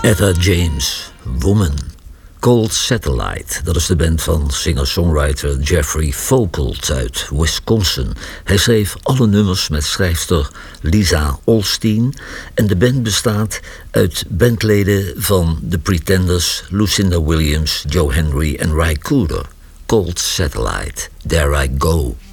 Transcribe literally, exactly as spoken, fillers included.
Etta James, Woman. Cold Satellite, dat is de band van singer-songwriter Jeffrey Voelkelt uit Wisconsin. Hij schreef alle nummers met schrijfster Lisa Olstein en de band bestaat uit bandleden van The Pretenders, Lucinda Williams, Joe Henry en Ry Cooder. Cold Satellite, There I Go.